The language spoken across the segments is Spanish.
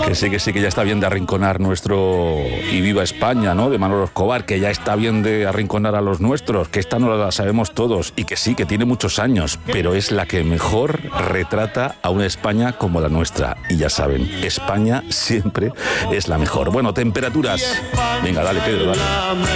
Que sí, que ya está bien de arrinconar nuestro y viva España, ¿no? De Manolo Escobar, que ya está bien de arrinconar a los nuestros, que esta no la sabemos todos y que sí, que tiene muchos años, pero es la que mejor retrata a una España como la nuestra. Y ya saben, España siempre es la mejor. Bueno, temperaturas. Venga, dale, Pedro, dale.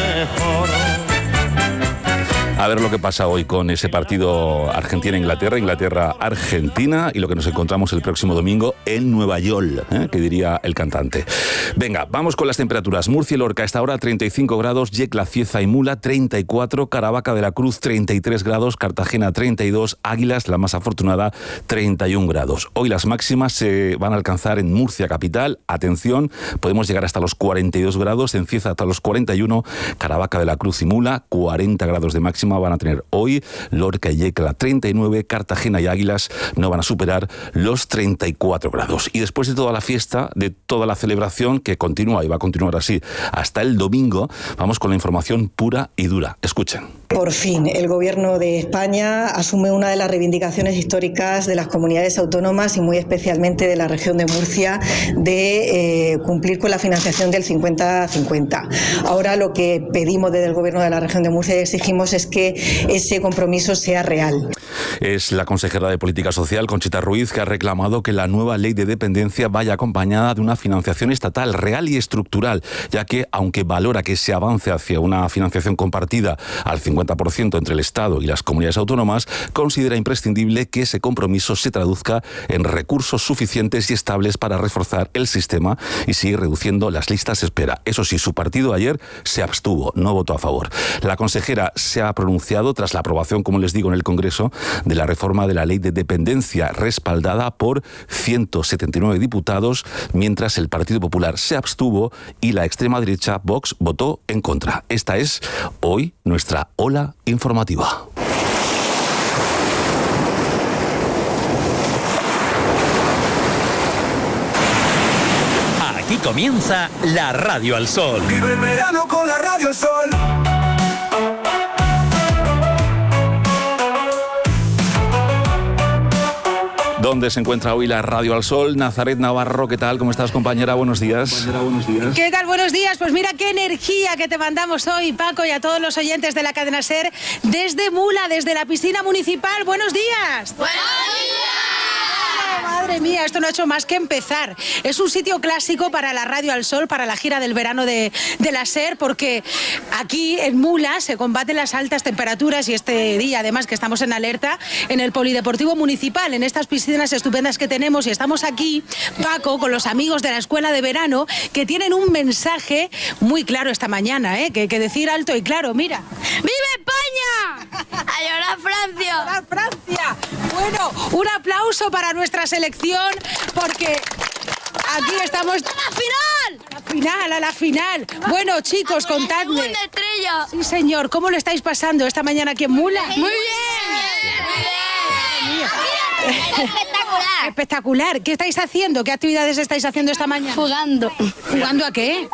A ver lo que pasa hoy con ese partido Argentina-Inglaterra, Inglaterra-Argentina, y lo que nos encontramos el próximo domingo en Nueva York, que diría el cantante. Venga, vamos con las temperaturas. Murcia y Lorca a esta hora 35 grados, Yecla, Cieza y Mula 34, Caravaca de la Cruz 33 grados, Cartagena 32, Águilas, la más afortunada, 31 grados. Hoy las máximas se van a alcanzar en Murcia capital, atención, podemos llegar hasta los 42 grados, en Cieza hasta los 41, Caravaca de la Cruz y Mula 40 grados de máxima van a tener hoy, Lorca y Yecla 39, Cartagena y Águilas no van a superar los 34 grados. Y después de toda la fiesta, de toda la celebración que continúa y va a continuar así hasta el domingo, vamos con la información pura y dura. Escuchen. Por fin, el Gobierno de España asume una de las reivindicaciones históricas de las comunidades autónomas y muy especialmente de la región de Murcia de cumplir con la financiación del 50-50. Ahora lo que pedimos desde el Gobierno de la región de Murcia y exigimos es que ese compromiso sea real. Es la consejera de Política Social, Conchita Ruiz, que ha reclamado que la nueva ley de dependencia vaya acompañada de una financiación estatal real y estructural, ya que, aunque valora que se avance hacia una financiación compartida al 50% entre el Estado y las comunidades autónomas, considera imprescindible que ese compromiso se traduzca en recursos suficientes y estables para reforzar el sistema y seguir reduciendo las listas de espera. Eso sí, su partido ayer se abstuvo, no votó a favor. La consejera se ha pronunciado tras la aprobación, como les digo, en el Congreso de la reforma de la ley de dependencia, respaldada por 179 diputados, mientras el Partido Popular se abstuvo y la extrema derecha, Vox, votó en contra. Esta es hoy nuestra ola informativa. Aquí comienza la Radio al Sol. Vive el verano con la Radio al Sol. ¿Dónde se encuentra hoy la Radio al Sol? Nazaret Navarro, ¿qué tal? ¿Cómo estás, compañera? Buenos días. ¿Qué tal? Buenos días. Pues mira qué energía que te mandamos hoy, Paco, y a todos los oyentes de la cadena SER desde Mula, desde la piscina municipal. ¡Buenos días! ¡Buenos días! Madre mía, esto no ha hecho más que empezar. Es un sitio clásico para la Radio al Sol, para la gira del verano de la SER, porque aquí en Mula se combaten las altas temperaturas y este día, además, que estamos en alerta en el Polideportivo Municipal, en estas piscinas estupendas que tenemos, y estamos aquí, Paco, con los amigos de la Escuela de Verano, que tienen un mensaje muy claro esta mañana, que decir alto y claro. Mira. ¡Viva España! ¡A llorar Francia! ¡A llorar Francia! Bueno, un aplauso para nuestra selección, porque aquí estamos... ¡A la final! Bueno, chicos, contadme. ¡Segunda estrella! Sí, señor. ¿Cómo lo estáis pasando esta mañana aquí en Mula? ¡Muy bien! Espectacular. Espectacular. ¿Qué estáis haciendo? ¿Qué actividades estáis haciendo esta mañana? Jugando. ¿Jugando a qué?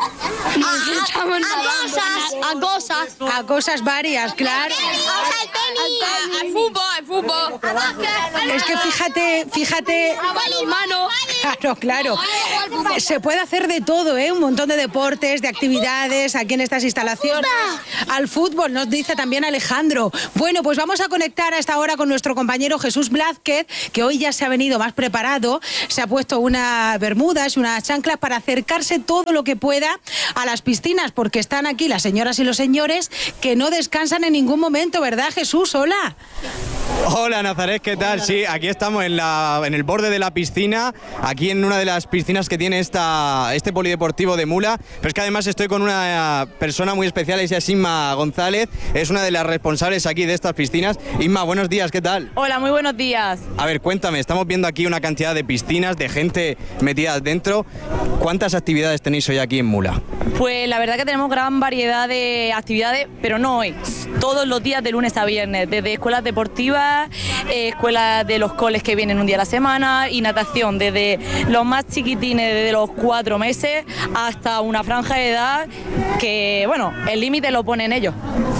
A cosas. A cosas varias, claro. Al fútbol. Es que fíjate. Balonmano. Claro. Se puede hacer de todo, un montón de deportes, de actividades aquí en estas instalaciones. Al fútbol, nos dice también Alejandro. Bueno, pues vamos a conectar a esta hora con nuestro compañero Jesús Blázquez, que hoy ya se ha venido más preparado. Se ha puesto unas bermudas y unas chanclas para acercarse todo lo que pueda a las piscinas, porque están aquí las señoras y los señores que no descansan en ningún momento, ¿verdad, Jesús? Hola. Hola, Nazaret, ¿qué tal? Sí, aquí estamos en el borde de la piscina, aquí en una de las piscinas que tiene este polideportivo de Mula, pero es que además estoy con una persona muy especial, ella es Inma González, es una de las responsables aquí de estas piscinas. Inma, buenos días, ¿qué tal? Hola, muy buenos días. A ver, cuéntame, estamos viendo aquí una cantidad de piscinas, de gente metida dentro. ¿Cuántas actividades tenéis hoy aquí en Mula? Pues la verdad que tenemos gran variedad de actividades, pero no hoy, todos los días de lunes a viernes, desde escuelas deportivas, escuelas de los coles que vienen un día a la semana y natación, desde los más chiquitines, desde los 4 meses hasta una franja de edad que, bueno, el límite lo ponen ellos.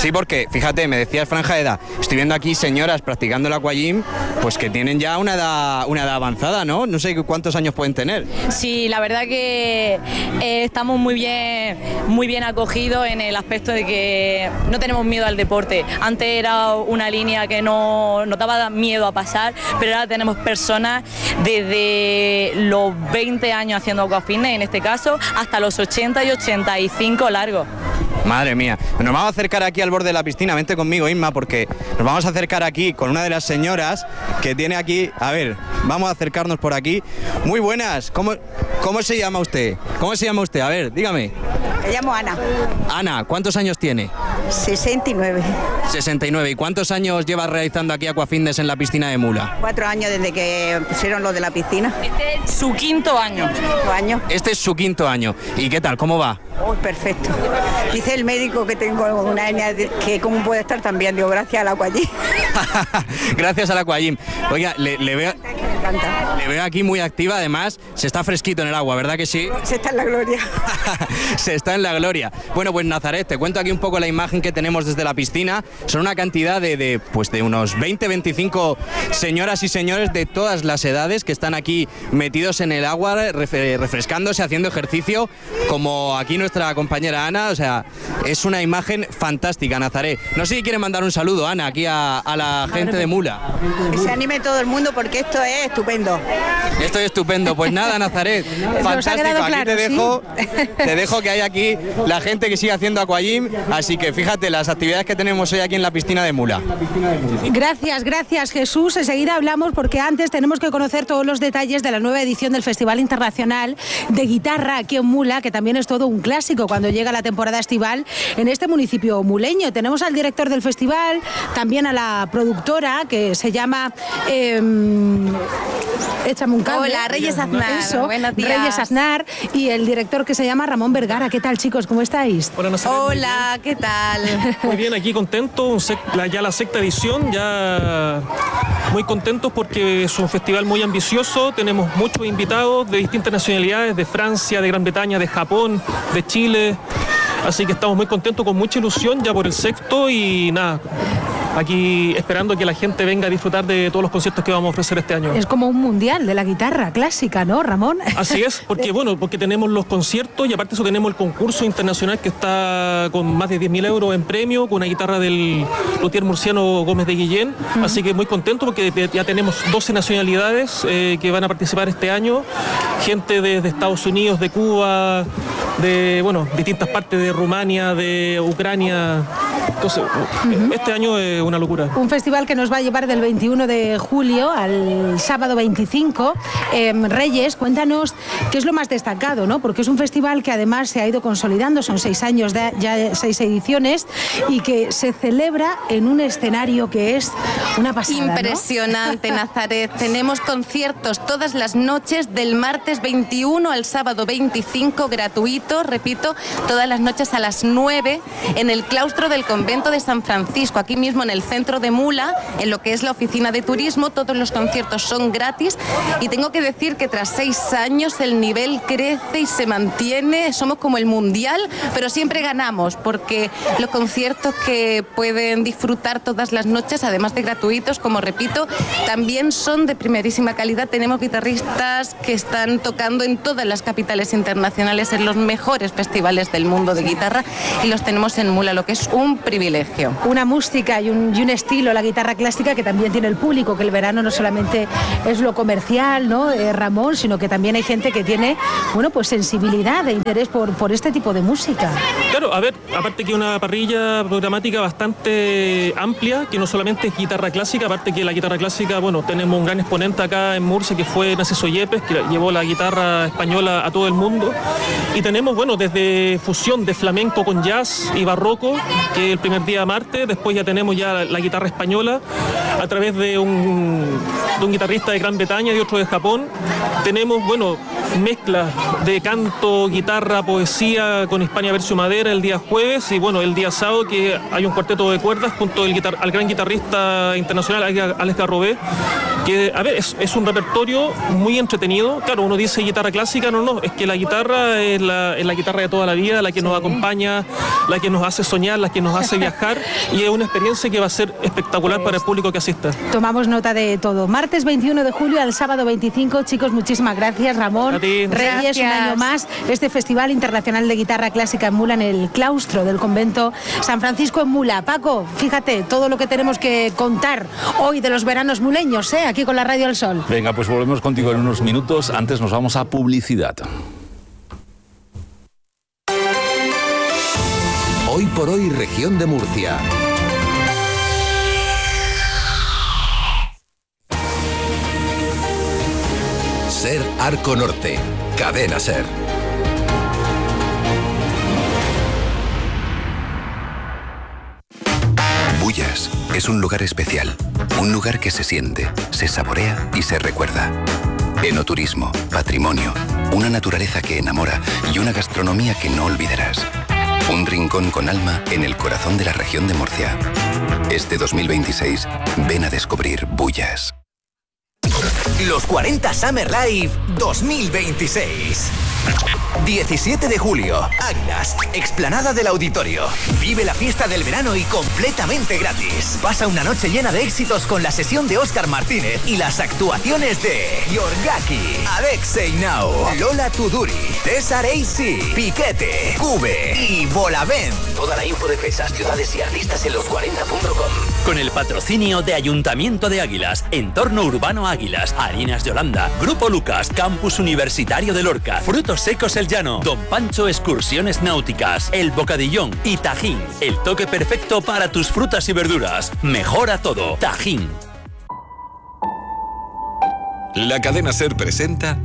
Sí, porque, fíjate, me decías franja de edad, estoy viendo aquí señoras practicando el aquagym, pues que tienen ya una edad avanzada, ¿no? No sé cuántos años pueden tener. Sí, la verdad que estamos muy bien acogidos en el aspecto de que no tenemos miedo al deporte. Antes era una línea que nos daba miedo a pasar, pero ahora tenemos personas desde los 20 años haciendo aquafitness, en este caso, hasta los 80 y 85 largos. Madre mía, nos vamos a acercar aquí al borde de la piscina, vente conmigo, Inma, porque nos vamos a acercar aquí con una de las señoras que tiene aquí, a ver, vamos a acercarnos por aquí. Muy buenas, ¿cómo se llama usted? ¿Cómo se llama usted? A ver, dígame. Me llamo Ana. Ana, ¿cuántos años tiene? 69. 69, ¿y cuántos años llevas realizando aquí aquafitness en la piscina de Mula? 4 años desde que pusieron lo de la piscina. Este es su quinto año. 5 años. Este es su quinto año, ¿y qué tal? ¿Cómo va? Oh, perfecto. Dice el médico que tengo una hernia, que cómo puede estar tan bien. Digo, gracias al aquagym. Gracias al aquagym. Oiga, le veo... Me encanta. Le veo aquí muy activa, además, se está fresquito en el agua, ¿verdad que sí? Se está en la gloria. Se está en la gloria. Bueno, pues Nazaret, te cuento aquí un poco la imagen que tenemos desde la piscina. Son una cantidad de unos 20-25 señoras y señores de todas las edades que están aquí metidos en el agua, refrescándose, haciendo ejercicio, como aquí nuestra compañera Ana. O sea, es una imagen fantástica, Nazaret. No sé si quiere mandar un saludo, Ana, aquí a la gente de Mula. Que se anime todo el mundo porque esto es estupendo. Esto es estupendo. Pues nada, Nazaret, fantástico. Aquí claro, te dejo que hay aquí la gente que sigue haciendo aquagym, así que fíjate las actividades que tenemos hoy aquí en la piscina de Mula. Gracias Jesús. Enseguida hablamos porque antes tenemos que conocer todos los detalles de la nueva edición del Festival Internacional de Guitarra aquí en Mula, que también es todo un clásico cuando llega la temporada estival en este municipio muleño. Tenemos al director del festival, también a la productora que se llama... échame un cable. Hola, Reyes Aznar. Eso, buenos días. Reyes Aznar, y el director que se llama Ramón Vergara. ¿Qué tal, chicos? ¿Cómo estáis? Hola, ¿qué tal? Muy bien, aquí contento, ya la sexta edición, ya muy contentos porque es un festival muy ambicioso, tenemos muchos invitados de distintas nacionalidades, de Francia, de Gran Bretaña, de Japón, de Chile, así que estamos muy contentos, con mucha ilusión ya por el sexto y nada. Aquí esperando que la gente venga a disfrutar de todos los conciertos que vamos a ofrecer este año. Es como un mundial de la guitarra clásica, ¿no, Ramón? Así es, porque tenemos los conciertos y aparte eso tenemos el concurso internacional que está con más de 10.000 euros en premio, con una guitarra del luthier murciano Gómez de Guillén, así que muy contento porque ya tenemos 12 nacionalidades que van a participar este año, gente de Estados Unidos, de Cuba, de distintas partes de Rumania, de Ucrania. Entonces, este año es una locura. Un festival que nos va a llevar del 21 de julio al sábado 25. Reyes, cuéntanos qué es lo más destacado, ¿no? Porque es un festival que además se ha ido consolidando, son 6 años, ya 6 ediciones, y que se celebra en un escenario que es una pasada, impresionante, ¿no? Nazaret. Tenemos conciertos todas las noches, del martes 21 al sábado 25, gratuito, repito, todas las noches a las 9, en el claustro del convento de San Francisco, aquí mismo en el centro de Mula, en lo que es la oficina de turismo. Todos los conciertos son gratis y tengo que decir que tras 6 años el nivel crece y se mantiene. Somos como el mundial, pero siempre ganamos porque los conciertos que pueden disfrutar todas las noches, además de gratuitos, como repito, también son de primerísima calidad. Tenemos guitarristas que están tocando en todas las capitales internacionales, en los mejores festivales del mundo de guitarra, y los tenemos en Mula, lo que es un privilegio. Una música y un estilo, la guitarra clásica, que también tiene el público, que el verano no solamente es lo comercial, ¿no, Ramón? Sino que también hay gente que tiene, pues sensibilidad e interés por este tipo de música. Claro, a ver, aparte que una parrilla programática bastante amplia, que no solamente es guitarra clásica, aparte que la guitarra clásica, tenemos un gran exponente acá en Murcia que fue Narciso Yepes, que llevó la guitarra española a todo el mundo, y tenemos, desde fusión de flamenco con jazz y barroco, que el primer día martes, después ya tenemos la guitarra española a través de un guitarrista de Gran Bretaña y otro de Japón. Tenemos, mezclas de canto, guitarra, poesía con Hispania Versio Madera el día jueves, y el día sábado que hay un cuarteto de cuerdas junto al gran guitarrista internacional Alex Garrobé, que, a ver, es un repertorio muy entretenido. Claro, uno dice guitarra clásica, no, es que la guitarra es la guitarra de toda la vida, la que nos acompaña, la que nos hace soñar, la que nos hace viajar, y es una experiencia que va a ser espectacular para el público que asista. Tomamos nota de todo. Martes 21 de julio al sábado 25, chicos, muchísimas gracias, Ramón. A ti. Reyes, un año más, este Festival Internacional de Guitarra Clásica en Mula, en el claustro del convento San Francisco en Mula. Paco, fíjate, todo lo que tenemos que contar hoy de los veranos muleños, aquí con la Radio al Sol. Venga, pues volvemos contigo en unos minutos. Antes nos vamos a publicidad. Hoy por hoy, región de Murcia. SER Arco Norte, Cadena SER. Bullas es un lugar especial, un lugar que se siente, se saborea y se recuerda. Enoturismo, patrimonio, una naturaleza que enamora y una gastronomía que no olvidarás. Un rincón con alma en el corazón de la región de Murcia. Este 2026, ven a descubrir Bullas. Los 40 Summer Live 2026. 17 de julio, Águilas, explanada del Auditorio. Vive la fiesta del verano y completamente gratis. Pasa una noche llena de éxitos con la sesión de Óscar Martínez y las actuaciones de Yorgaki, Alexei Nau, Lola Tuduri, César AC, Piquete, Cube y Bolavent. Toda la info de fechas, ciudades y artistas en los40.com. Con el patrocinio de Ayuntamiento de Águilas, Entorno Urbano Águilas, Harinas de Holanda, Grupo Lucas, Campus Universitario de Lorca, Frutos Secos El Llano, Don Pancho Excursiones Náuticas, El Bocadillón y Tajín. El toque perfecto para tus frutas y verduras. Mejora todo. Tajín. La cadena SER presenta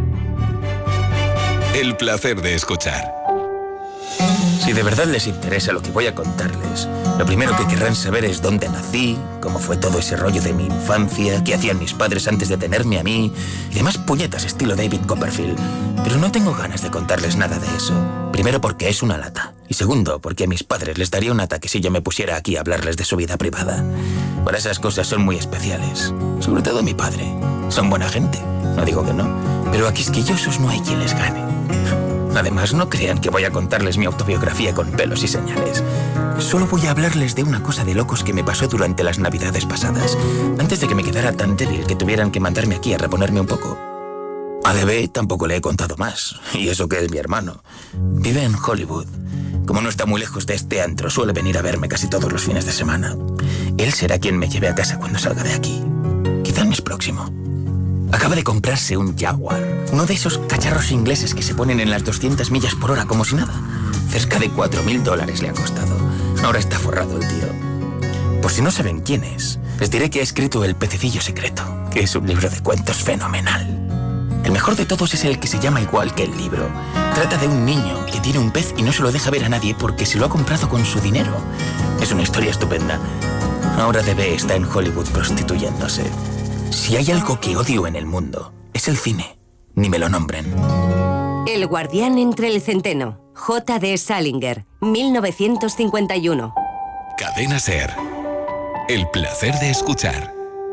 El placer de escuchar. Si de verdad les interesa lo que voy a contarles, lo primero que querrán saber es dónde nací, cómo fue todo ese rollo de mi infancia, qué hacían mis padres antes de tenerme a mí, y demás puñetas estilo David Copperfield. Pero no tengo ganas de contarles nada de eso. Primero porque es una lata, y segundo porque a mis padres les daría un ataque si yo me pusiera aquí a hablarles de su vida privada. Para esas cosas son muy especiales, sobre todo mi padre. Son buena gente, no digo que no, pero a quisquillosos no hay quien les gane. Además, no crean que voy a contarles mi autobiografía con pelos y señales. Solo voy a hablarles de una cosa de locos que me pasó durante las navidades pasadas, antes de que me quedara tan débil que tuvieran que mandarme aquí a reponerme un poco. A Bebé tampoco le he contado más, y eso que es mi hermano. Vive en Hollywood. Como no está muy lejos de este antro, suele venir a verme casi todos los fines de semana. Él será quien me lleve a casa cuando salga de aquí. Quizá el mes próximo. Acaba de comprarse un Jaguar, uno de esos cacharros ingleses que se ponen en las 200 millas por hora como si nada. Cerca de $4.000 le ha costado. Ahora está forrado el tío. Por si no saben quién es, les diré que ha escrito El Pececillo Secreto, que es un libro de cuentos fenomenal. El mejor de todos es el que se llama igual que el libro. Trata de un niño que tiene un pez y no se lo deja ver a nadie porque se lo ha comprado con su dinero. Es una historia estupenda. Ahora Bebé está en Hollywood prostituyéndose. Si hay algo que odio en el mundo, es el cine. Ni me lo nombren. El guardián entre el centeno. J.D. Salinger, 1951. Cadena SER. El placer de escuchar.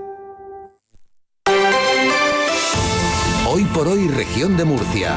Hoy por hoy, región de Murcia.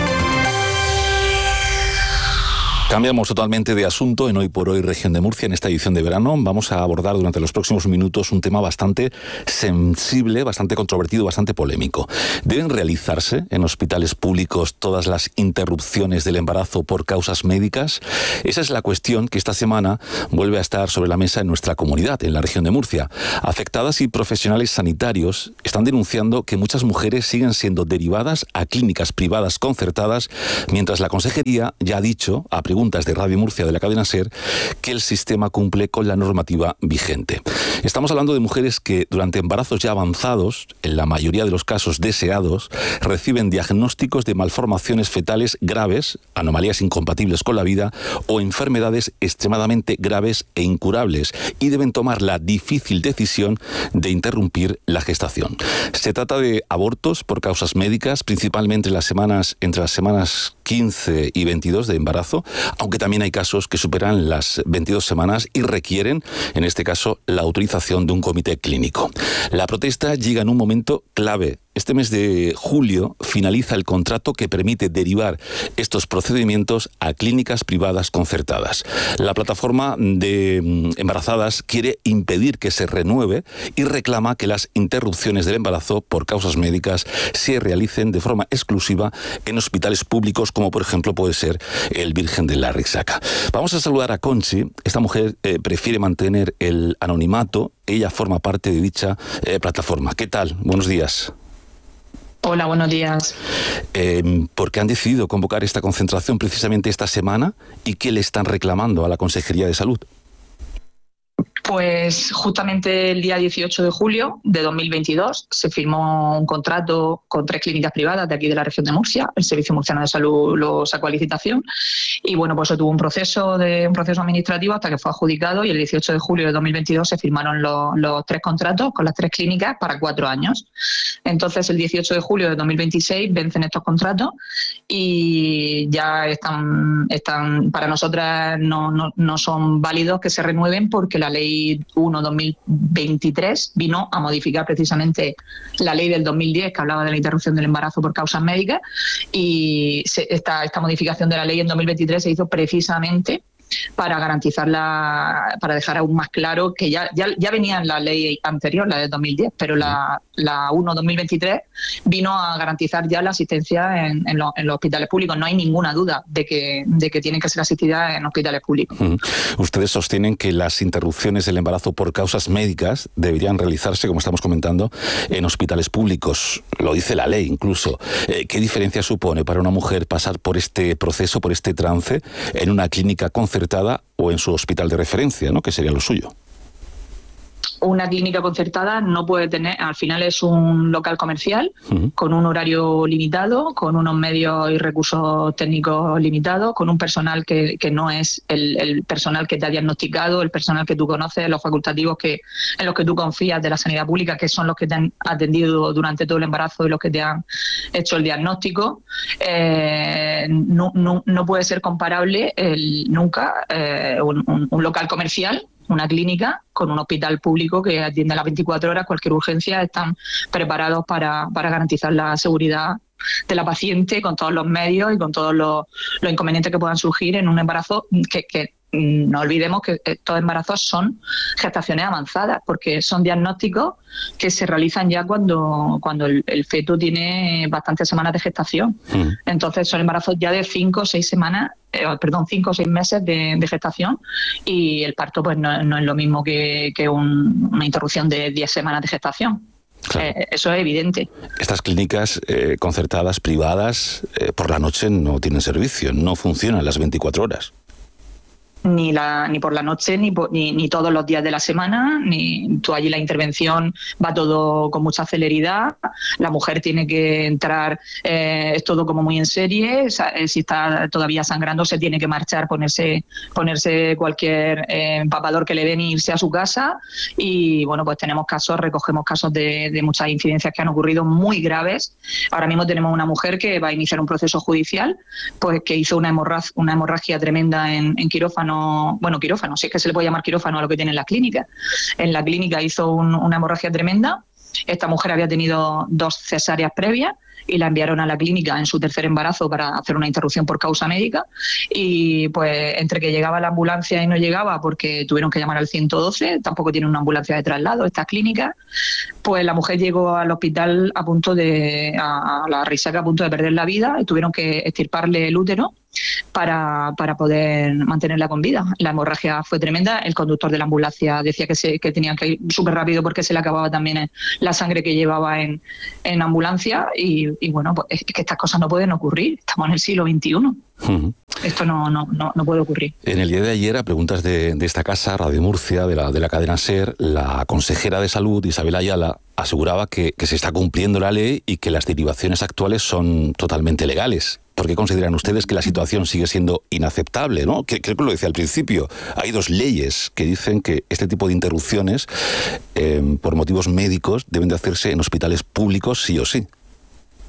Cambiamos totalmente de asunto en Hoy por Hoy, región de Murcia. En esta edición de verano vamos a abordar durante los próximos minutos un tema bastante sensible, bastante controvertido, bastante polémico. ¿Deben realizarse en hospitales públicos todas las interrupciones del embarazo por causas médicas? Esa es la cuestión que esta semana vuelve a estar sobre la mesa en nuestra comunidad, en la región de Murcia. Afectadas y profesionales sanitarios están denunciando que muchas mujeres siguen siendo derivadas a clínicas privadas concertadas, mientras la Consejería ya ha dicho, a preguntas de Radio Murcia de la cadena SER, que el sistema cumple con la normativa vigente. Estamos hablando de mujeres que durante embarazos ya avanzados, en la mayoría de los casos deseados, reciben diagnósticos de malformaciones fetales graves, anomalías incompatibles con la vida o enfermedades extremadamente graves e incurables, y deben tomar la difícil decisión de interrumpir la gestación. Se trata de abortos por causas médicas, principalmente entre las semanas 15 y 22 de embarazo, aunque también hay casos que superan las 22 semanas y requieren, en este caso, la autorización de un comité clínico. La protesta llega en un momento clave. Este mes de julio finaliza el contrato que permite derivar estos procedimientos a clínicas privadas concertadas. La plataforma de embarazadas quiere impedir que se renueve y reclama que las interrupciones del embarazo por causas médicas se realicen de forma exclusiva en hospitales públicos, como por ejemplo puede ser el Virgen de la Risaca. Vamos a saludar a Conchi. Esta mujer prefiere mantener el anonimato. Ella forma parte de dicha plataforma. ¿Qué tal? Buenos días. Hola, buenos días. ¿Por qué han decidido convocar esta concentración precisamente esta semana y qué le están reclamando a la Consejería de Salud? Pues justamente el día 18 de julio de 2022 se firmó un contrato con 3 clínicas privadas de aquí de la región de Murcia. El Servicio Murciano de Salud lo sacó a licitación y bueno, pues eso tuvo un proceso administrativo hasta que fue adjudicado y el 18 de julio de 2022 se firmaron los 3 contratos con las 3 clínicas para 4 años. Entonces el 18 de julio de 2026 vencen estos contratos y ya están para nosotras no son válidos que se renueven porque la ley 1/2023 vino a modificar precisamente la ley del 2010 que hablaba de la interrupción del embarazo por causas médicas y esta modificación de la ley en 2023 se hizo precisamente para para dejar aún más claro que ya venía en la ley anterior, la de 2010, pero la 1/2023 vino a garantizar ya la asistencia en los hospitales públicos. No hay ninguna duda de que tienen que ser asistidas en hospitales públicos. Ustedes sostienen que las interrupciones del embarazo por causas médicas deberían realizarse, como estamos comentando, en hospitales públicos. Lo dice la ley incluso. ¿Qué diferencia supone para una mujer pasar por este proceso, por este trance, en una clínica concertada o en su hospital de referencia, ¿no? Que sería lo suyo? Una clínica concertada no puede tener, al final es un local comercial con un horario limitado, con unos medios y recursos técnicos limitados, con un personal que no es el personal que te ha diagnosticado, el personal que tú conoces, los facultativos en los que tú confías de la sanidad pública, que son los que te han atendido durante todo el embarazo y los que te han hecho el diagnóstico. No puede ser comparable nunca un local comercial, una clínica, con un hospital público que atiende a las 24 horas, cualquier urgencia, están preparados para garantizar la seguridad de la paciente con todos los medios y con todos los inconvenientes que puedan surgir en un embarazo que no olvidemos que estos embarazos son gestaciones avanzadas, porque son diagnósticos que se realizan ya cuando el feto tiene bastantes semanas de gestación. Entonces son embarazos ya de 5 o 6 semanas, 5 o 6 meses de gestación, y el parto pues no es lo mismo que una interrupción de 10 semanas de gestación. Claro. Eso es evidente. Estas clínicas concertadas, privadas, por la noche no tienen servicio, no funcionan las 24 horas. Ni por la noche, ni todos los días de la semana, ni tú allí la intervención va todo con mucha celeridad, la mujer tiene que entrar, es todo como muy en serie, si está todavía sangrando se tiene que marchar, ponerse cualquier empapador que le den y irse a su casa, y bueno, pues recogemos casos de muchas incidencias que han ocurrido muy graves. Ahora mismo tenemos una mujer que va a iniciar un proceso judicial, pues que hizo una hemorragia tremenda en quirófano. Quirófano, si es que se le puede llamar quirófano a lo que tiene en la clínica. En la clínica hizo una hemorragia tremenda. Esta mujer había tenido 2 cesáreas previas y la enviaron a la clínica en su 3er embarazo para hacer una interrupción por causa médica, y pues entre que llegaba la ambulancia y no llegaba porque tuvieron que llamar al 112, tampoco tiene una ambulancia de traslado estas clínicas, pues la mujer llegó al hospital a la Risaca a punto de perder la vida y tuvieron que extirparle el útero para poder mantenerla con vida. La hemorragia fue tremenda, el conductor de la ambulancia decía que tenían que ir súper rápido porque se le acababa también la sangre que llevaba en ambulancia, y bueno, pues es que estas cosas no pueden ocurrir, estamos en el siglo XXI. Esto no puede ocurrir. En el día de ayer, a preguntas de esta casa, Radio Murcia, de la cadena SER, la consejera de Salud, Isabel Ayala, aseguraba que se está cumpliendo la ley y que las derivaciones actuales son totalmente legales. ¿Por qué consideran ustedes que la situación sigue siendo inaceptable, ¿no? Creo que lo decía al principio. Hay 2 leyes que dicen que este tipo de interrupciones, por motivos médicos, deben de hacerse en hospitales públicos sí o sí.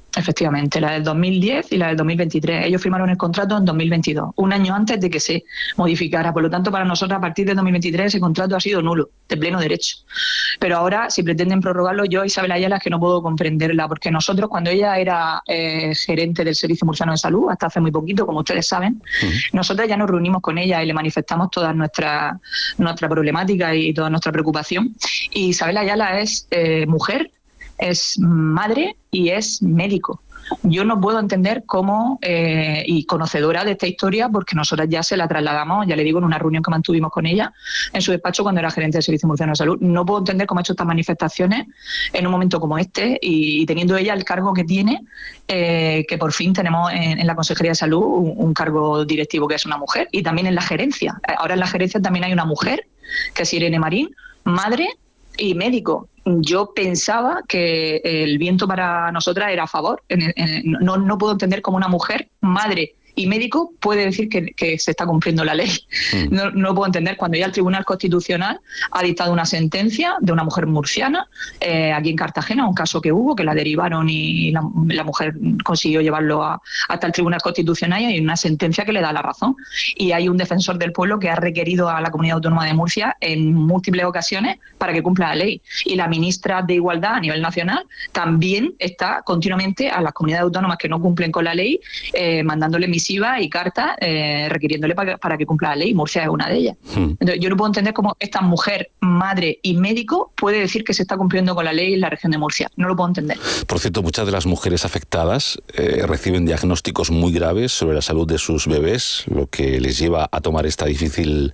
Efectivamente, la del 2010 y la del 2023. Ellos firmaron el contrato en 2022, un año antes de que se modificara. Por lo tanto, para nosotros, a partir de 2023, ese contrato ha sido nulo, de pleno derecho. Pero ahora, si pretenden prorrogarlo, yo, Isabel Ayala, es que no puedo comprenderla, porque nosotros, cuando ella era gerente del Servicio Murciano de Salud, hasta hace muy poquito, como ustedes saben, nosotros ya nos reunimos con ella y le manifestamos toda nuestra problemática y toda nuestra preocupación. Y Isabel Ayala es mujer, es madre y es médico. Yo no puedo entender cómo, y conocedora de esta historia, porque nosotras ya se la trasladamos, ya le digo, en una reunión que mantuvimos con ella en su despacho cuando era gerente del Servicio Murciano de Salud. No puedo entender cómo ha hecho estas manifestaciones en un momento como este y teniendo ella el cargo que tiene, que por fin tenemos en la Consejería de Salud un cargo directivo que es una mujer, y también en la gerencia. Ahora en la gerencia también hay una mujer, que es Irene Marín, madre y médico. Yo pensaba que el viento para nosotras era a favor. No puedo entender cómo una mujer, madre y médico puede decir que se está cumpliendo la ley. No puedo entender cuando ya el Tribunal Constitucional ha dictado una sentencia de una mujer murciana aquí en Cartagena, un caso que hubo, que la derivaron y la mujer consiguió llevarlo hasta el Tribunal Constitucional, y hay una sentencia que le da la razón. Y hay un defensor del pueblo que ha requerido a la Comunidad Autónoma de Murcia en múltiples ocasiones para que cumpla la ley. Y la ministra de Igualdad a nivel nacional también está continuamente a las comunidades autónomas que no cumplen con la ley mandándole misiva y cartas requiriéndole para que cumpla la ley. Murcia es una de ellas. Entonces, yo no puedo entender cómo esta mujer, madre y médico puede decir que se está cumpliendo con la ley en la región de Murcia. No lo puedo entender. Por cierto, muchas de las mujeres afectadas reciben diagnósticos muy graves sobre la salud de sus bebés, lo que les lleva a tomar esta difícil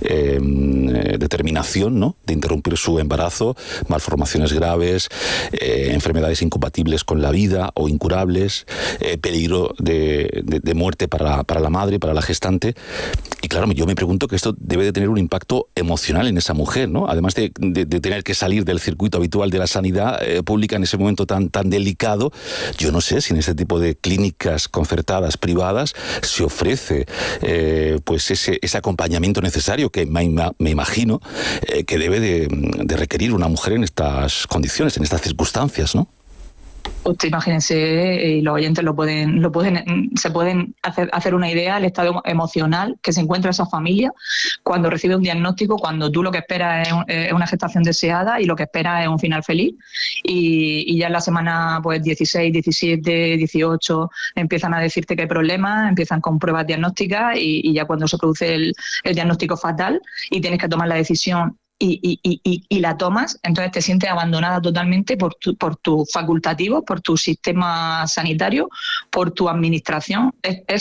determinación, ¿no?, de interrumpir su embarazo, malformaciones graves, enfermedades incompatibles con la vida o incurables, peligro de muerte para la madre, para la gestante. Y claro, yo me pregunto que esto debe de tener un impacto emocional en esa mujer, ¿no? Además de tener que salir del circuito habitual de la sanidad pública en ese momento tan delicado. Yo no sé si en este tipo de clínicas concertadas, privadas, se ofrece pues ese acompañamiento necesario que me imagino que debe de requerir una mujer en estas condiciones, en estas circunstancias, ¿no? Usted imagínense, y los oyentes se pueden hacer una idea del estado emocional que se encuentra esa familia cuando recibe un diagnóstico, cuando tú lo que esperas es una gestación deseada y lo que esperas es un final feliz, y ya en la semana pues 16, 17, 18 empiezan a decirte que hay problemas, empiezan con pruebas diagnósticas y ya cuando se produce el diagnóstico fatal y tienes que tomar la decisión y la tomas, entonces te sientes abandonada totalmente por tus facultativos, por tu sistema sanitario, por tu administración.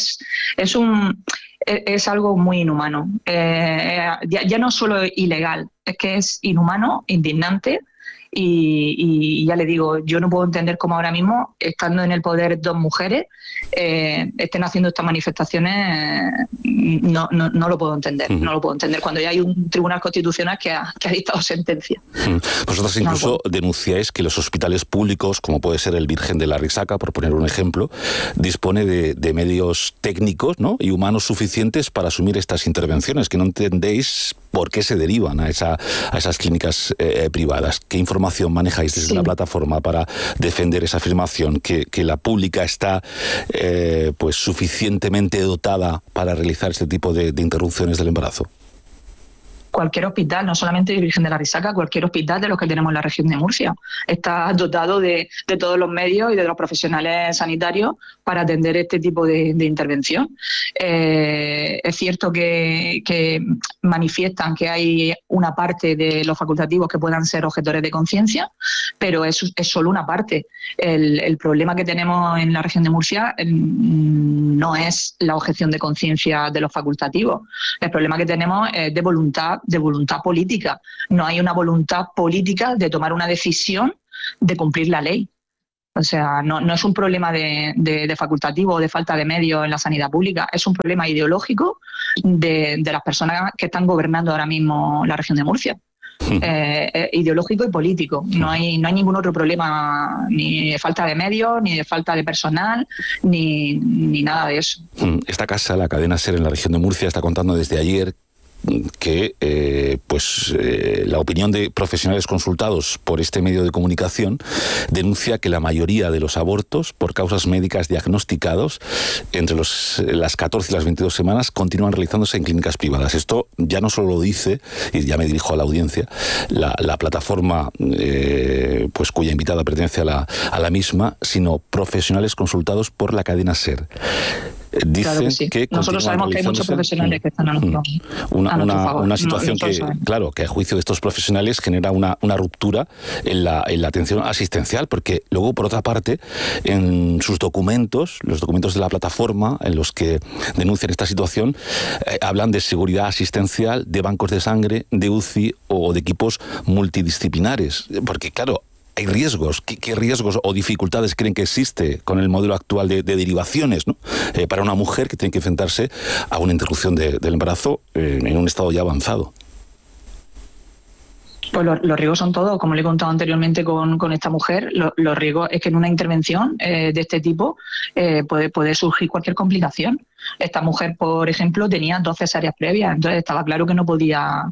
Es algo muy inhumano. Ya no solo ilegal, es que es inhumano, indignante. Y ya le digo, yo no puedo entender cómo ahora mismo, estando en el poder dos mujeres, estén haciendo estas manifestaciones. No lo puedo entender. No lo puedo entender cuando ya hay un Tribunal Constitucional que ha dictado sentencia. Vosotros incluso denunciáis que los hospitales públicos, como puede ser el Virgen de la Risaca, por poner un ejemplo, dispone de medios técnicos, ¿no?, y humanos suficientes para asumir estas intervenciones, que no entendéis por qué se derivan a esas clínicas privadas. ¿Qué información manejáis desde la plataforma para defender esa afirmación, que la pública está pues suficientemente dotada para realizar este tipo de interrupciones del embarazo? Cualquier hospital, no solamente el Virgen de la Risaca, cualquier hospital de los que tenemos en la región de Murcia está dotado de todos los medios y de los profesionales sanitarios para atender este tipo de intervención. Es cierto que manifiestan que hay una parte de los facultativos que puedan ser objetores de conciencia, pero es solo una parte. El problema que tenemos en la región de Murcia no es la objeción de conciencia de los facultativos. El problema que tenemos es de voluntad política. No hay una voluntad política de tomar una decisión de cumplir la ley. O sea, no es un problema de facultativo o de falta de medios en la sanidad pública, es un problema ideológico de las personas que están gobernando ahora mismo la región de Murcia. Ideológico y político. No hay ningún otro problema, ni de falta de medios, ni de falta de personal, ni nada de eso. Esta casa, la cadena SER en la región de Murcia, está contando desde ayer que la opinión de profesionales consultados por este medio de comunicación denuncia que la mayoría de los abortos por causas médicas diagnosticados entre las 14 y las 22 semanas continúan realizándose en clínicas privadas. Esto ya no solo lo dice, y ya me dirijo a la audiencia, la plataforma cuya invitada pertenece a la misma, sino profesionales consultados por la cadena SER. Dicen claro que sí. Que nosotros sabemos que hay muchos profesionales que están a nuestro favor. Una situación que a juicio de estos profesionales genera una ruptura en la atención asistencial, porque luego, por otra parte, en sus documentos, los documentos de la plataforma en los que denuncian esta situación, hablan de seguridad asistencial, de bancos de sangre, de UCI o de equipos multidisciplinares, porque claro, hay riesgos. ¿Qué riesgos o dificultades creen que existe con el modelo actual de derivaciones, ¿no? Para una mujer que tiene que enfrentarse a una interrupción del embarazo en un estado ya avanzado? Pues los riesgos son todos, como le he contado anteriormente con esta mujer, los riesgos es que en una intervención de este tipo puede surgir cualquier complicación. Esta mujer, por ejemplo, tenía 2 cesáreas previas, entonces estaba claro que no podía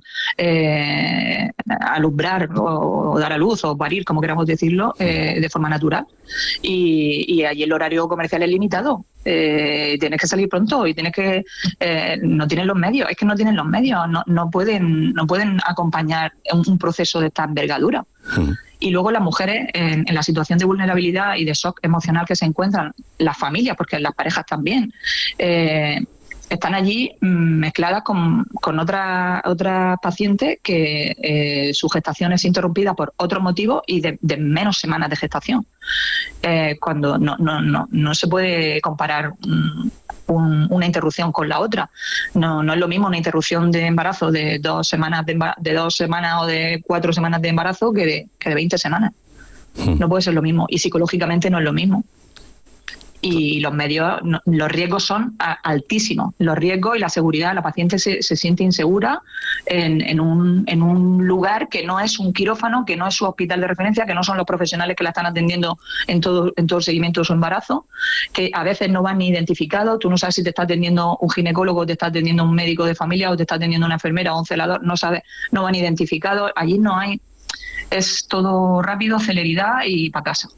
alumbrar o dar a luz o parir, como queramos decirlo, de forma natural. Y allí el horario comercial es limitado. Tienes que salir pronto y tienes que no tienen los medios, es que no tienen los medios, no pueden acompañar un proceso de esta envergadura. Y luego las mujeres en la situación de vulnerabilidad y de shock emocional que se encuentran, las familias, porque las parejas también, están allí mezcladas con otras pacientes que su gestación es interrumpida por otro motivo y de menos semanas de gestación. Cuando no se puede comparar una interrupción con la otra. No es lo mismo una interrupción de embarazo de 2 semanas o de 4 semanas de embarazo que de 20 semanas. No puede ser lo mismo. Y psicológicamente no es lo mismo. Y los medios, los riesgos son altísimos. Los riesgos y la seguridad, la paciente se siente insegura en un lugar que no es un quirófano, que no es su hospital de referencia, que no son los profesionales que la están atendiendo en todo el seguimiento de su embarazo, que a veces no van ni identificados. Tú no sabes si te está atendiendo un ginecólogo, te está atendiendo un médico de familia o te está atendiendo una enfermera o un celador, no van identificados. Allí no hay, es todo rápido, celeridad y para casa.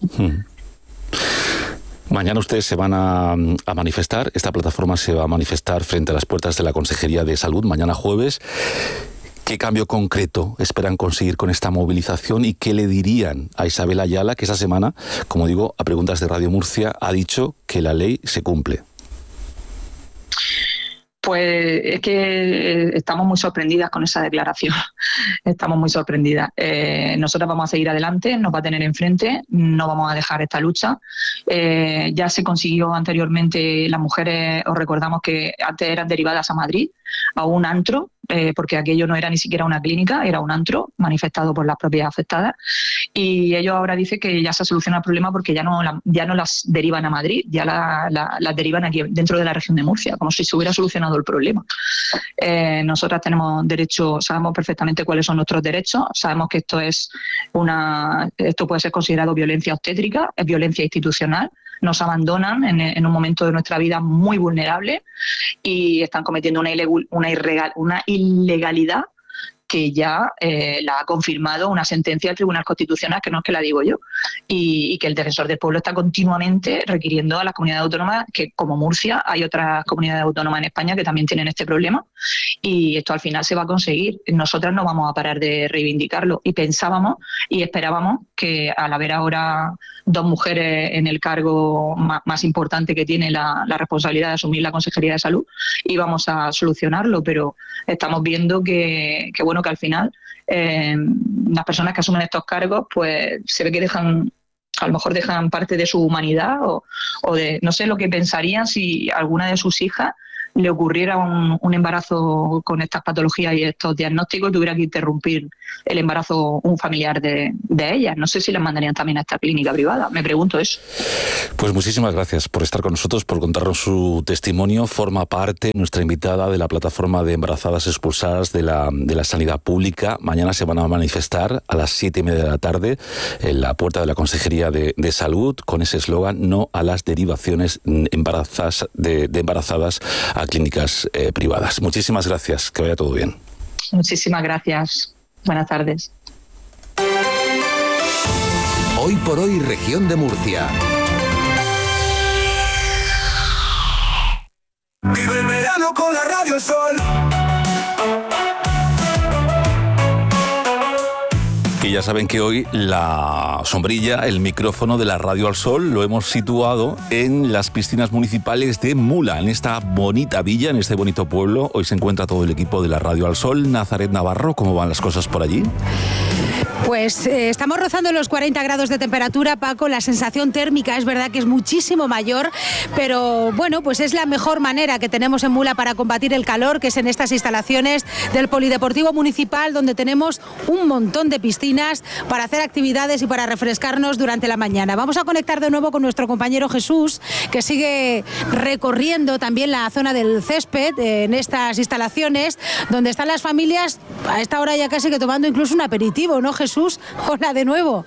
Mañana ustedes se van a manifestar, esta plataforma se va a manifestar frente a las puertas de la Consejería de Salud mañana jueves. ¿Qué cambio concreto esperan conseguir con esta movilización y qué le dirían a Isabel Ayala, que esta semana, como digo, a preguntas de Radio Murcia, ha dicho que la ley se cumple? Pues es que estamos muy sorprendidas con esa declaración. Estamos muy sorprendidas. Nosotras vamos a seguir adelante, nos va a tener enfrente, no vamos a dejar esta lucha. Ya se consiguió anteriormente, las mujeres, os recordamos que antes eran derivadas a Madrid, a un antro, porque aquello no era ni siquiera una clínica, era un antro manifestado por las propias afectadas. Y ellos ahora dicen que ya se ha solucionado el problema porque ya no las derivan a Madrid, ya las derivan aquí dentro de la región de Murcia, como si se hubiera solucionado el problema. Nosotras tenemos derecho, sabemos perfectamente cuáles son nuestros derechos, sabemos que esto puede ser considerado violencia obstétrica, es violencia institucional. Nos abandonan en un momento de nuestra vida muy vulnerable y están cometiendo una ilegalidad que ya la ha confirmado una sentencia del Tribunal Constitucional, que no es que la digo yo, y que el Defensor del Pueblo está continuamente requiriendo a las comunidades autónomas, que como Murcia hay otras comunidades autónomas en España que también tienen este problema, y esto al final se va a conseguir. Nosotras no vamos a parar de reivindicarlo, y pensábamos y esperábamos que al haber ahora 2 mujeres en el cargo más importante que tiene la responsabilidad de asumir la Consejería de Salud, íbamos a solucionarlo, pero estamos viendo que al final las personas que asumen estos cargos pues se ve que a lo mejor dejan parte de su humanidad o de, no sé lo que pensarían si alguna de sus hijas le ocurriera un embarazo con estas patologías y estos diagnósticos y tuviera que interrumpir el embarazo un familiar de ellas. No sé si las mandarían también a esta clínica privada. Me pregunto eso. Pues muchísimas gracias por estar con nosotros, por contarnos su testimonio. Forma parte nuestra invitada de la plataforma de embarazadas expulsadas de la sanidad pública. Mañana se van a manifestar a las 7:30 de la tarde en la puerta de la Consejería de Salud con ese eslogan: no a las derivaciones de embarazadas a clínicas privadas. Muchísimas gracias, que vaya todo bien. Muchísimas gracias. Buenas tardes. Hoy por hoy, región de Murcia. Vive el verano con la Radio Sol. Y ya saben que hoy la sombrilla, el micrófono de la Radio al Sol, lo hemos situado en las piscinas municipales de Mula, en esta bonita villa, en este bonito pueblo. Hoy se encuentra todo el equipo de la Radio al Sol. Nazaret Navarro, ¿cómo van las cosas por allí? Pues estamos rozando los 40 grados de temperatura, Paco. La sensación térmica es verdad que es muchísimo mayor, pero bueno, pues es la mejor manera que tenemos en Mula para combatir el calor, que es en estas instalaciones del Polideportivo Municipal, donde tenemos un montón de piscinas para hacer actividades y para refrescarnos durante la mañana. Vamos a conectar de nuevo con nuestro compañero Jesús, que sigue recorriendo también la zona del césped en estas instalaciones, donde están las familias a esta hora ya casi que tomando incluso un aperitivo, ¿no, Jesús? Hola de nuevo.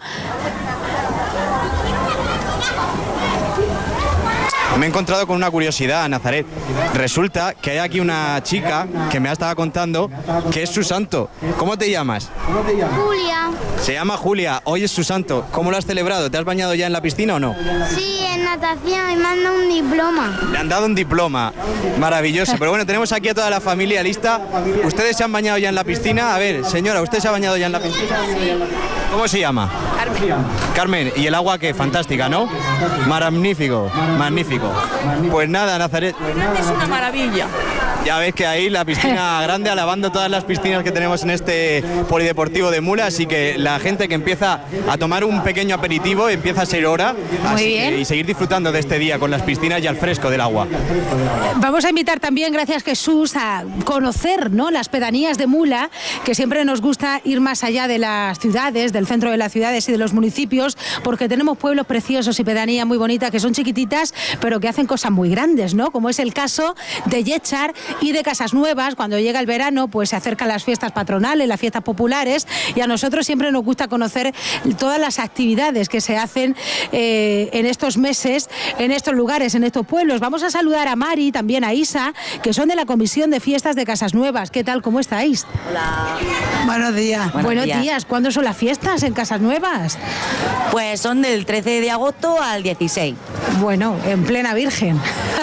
Me he encontrado con una curiosidad, Nazaret. Resulta que hay aquí una chica que me ha estado contando que es su santo. ¿Cómo te llamas? Julia. Se llama Julia. Hoy es su santo. ¿Cómo lo has celebrado? ¿Te has bañado ya en la piscina o no? Sí, en natación y me han dado un diploma. Le han dado un diploma. Maravilloso. Pero bueno, tenemos aquí a toda la familia lista. ¿Ustedes se han bañado ya en la piscina? A ver, señora, ¿usted se ha bañado ya en la piscina? Sí. ¿Cómo se llama? Carmen. Carmen. ¿Y el agua qué? Fantástica, ¿no? Magnífico, magnífico. Pues nada, Nazaret. Es una maravilla. Ya ves que ahí la piscina grande, alabando todas las piscinas que tenemos en este polideportivo de Mula, así que la gente que empieza a tomar un pequeño aperitivo, empieza a ser hora, así que, y seguir disfrutando de este día con las piscinas y al fresco del agua. Vamos a invitar también, gracias Jesús, a conocer, ¿no?, las pedanías de Mula, que siempre nos gusta ir más allá de las ciudades, del centro de las ciudades y de los municipios, porque tenemos pueblos preciosos y pedanías muy bonitas que son chiquititas, pero que hacen cosas muy grandes, ¿no? Como es el caso de Yechar y de Casasnuevas. Cuando llega el verano, pues se acercan las fiestas patronales, las fiestas populares, y a nosotros siempre nos gusta conocer todas las actividades que se hacen en estos meses, en estos lugares, en estos pueblos. Vamos a saludar a Mari, también a Isa, que son de la Comisión de Fiestas de Casasnuevas. ¿Qué tal? ¿Cómo estáis? Hola. Buenos días. Buenos días. ¿Cuándo son las fiestas en Casasnuevas? Pues son del 13 de agosto al 16. Bueno, en plena Virgen.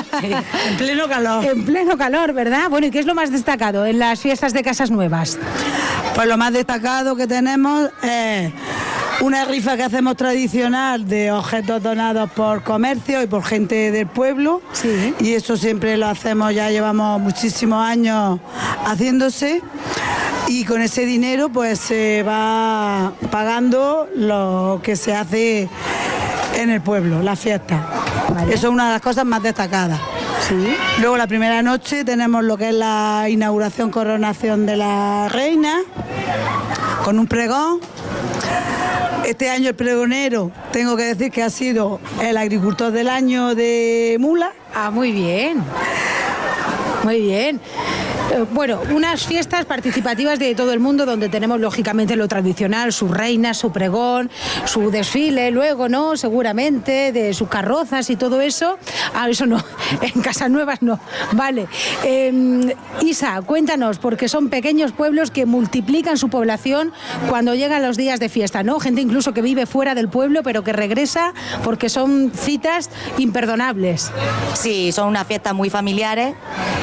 En pleno calor. En pleno calor, ¿verdad? Bueno, ¿y qué es lo más destacado en las fiestas de Casasnuevas? Pues lo más destacado que tenemos es una rifa que hacemos tradicional de objetos donados por comercio y por gente del pueblo. Sí. Y eso siempre lo hacemos, ya llevamos muchísimos años haciéndose. Y con ese dinero pues se va pagando lo que se hace en el pueblo, la fiesta. Vale. Eso es una de las cosas más destacadas. Sí. Luego la primera noche tenemos lo que es la inauguración, coronación de la reina, con un pregón. Este año el pregonero, tengo que decir que ha sido el agricultor del año de Mula. Ah, muy bien. Muy bien. Bueno, unas fiestas participativas de todo el mundo donde tenemos lógicamente lo tradicional, su reina, su pregón, su desfile, luego, ¿no?, seguramente, de sus carrozas y todo eso. Ah, eso no, en Casasnuevas no. Vale. Isa, cuéntanos, porque son pequeños pueblos que multiplican su población cuando llegan los días de fiesta, ¿no? Gente incluso que vive fuera del pueblo, pero que regresa porque son citas imperdonables. Sí, son unas fiestas muy familiares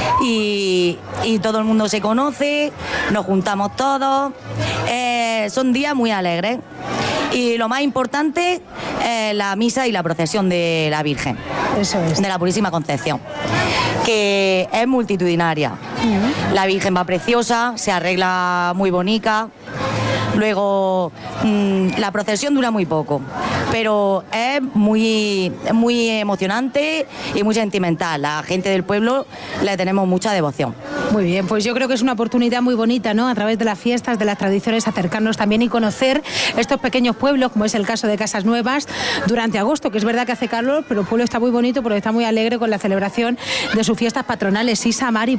y todo el mundo se conoce, nos juntamos todos, son días muy alegres. Y lo más importante es la misa y la procesión de la Virgen. Eso es. De la Purísima Concepción, que es multitudinaria. La Virgen va preciosa, se arregla muy bonita. Luego, la procesión dura muy poco, pero es muy emocionante y muy sentimental. La gente del pueblo le tenemos mucha devoción. Muy bien, pues yo creo que es una oportunidad muy bonita, ¿no?, a través de las fiestas, de las tradiciones, acercarnos también y conocer estos pequeños pueblos, como es el caso de Casasnuevas, durante agosto, que es verdad que hace calor, pero el pueblo está muy bonito porque está muy alegre con la celebración de sus fiestas patronales. Isa, Mari,